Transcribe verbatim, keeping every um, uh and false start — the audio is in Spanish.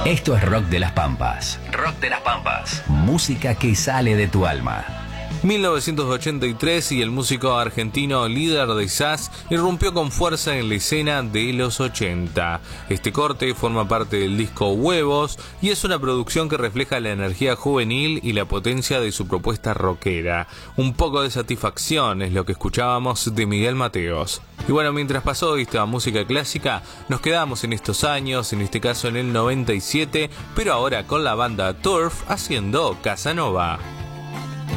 Esto es Rock de las Pampas. Rock de las Pampas. Música que sale de tu alma. mil novecientos ochenta y tres y el músico argentino líder de S A S irrumpió con fuerza en la escena de los ochenta. Este corte forma parte del disco Huevos y es una producción que refleja la energía juvenil y la potencia de su propuesta rockera. Un poco de satisfacción es lo que escuchábamos de Miguel Mateos. Y bueno, mientras pasó esta música clásica, nos quedamos en estos años, en este caso en el noventa y siete, pero ahora con la banda Turf haciendo Casanova.